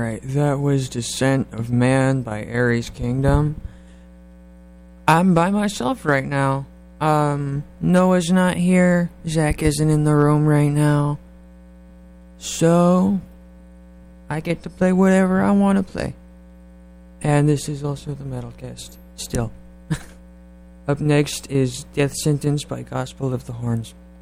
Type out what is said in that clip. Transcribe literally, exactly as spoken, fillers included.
Alright, that was Descent of Man by Ares Kingdom. I'm by myself right now. Um, Noah's not here. Zach isn't in the room right now. So, I get to play whatever I want to play. And this is also the Metalcast. Still. Up next is Death Sentence by Gospel of the Horns.